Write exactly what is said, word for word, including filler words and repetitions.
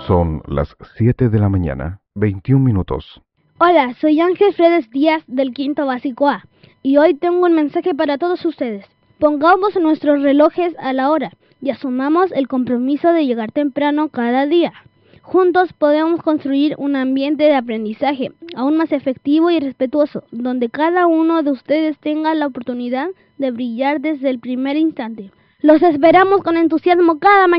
Son las siete de la mañana, veintiún minutos. Hola, soy Ángel Fredes Díaz del quinto básico A y hoy tengo un mensaje para todos ustedes. Pongamos nuestros relojes a la hora y asumamos el compromiso de llegar temprano cada día. Juntos podemos construir un ambiente de aprendizaje aún más efectivo y respetuoso, donde cada uno de ustedes tenga la oportunidad de brillar desde el primer instante. Los esperamos con entusiasmo cada mañana.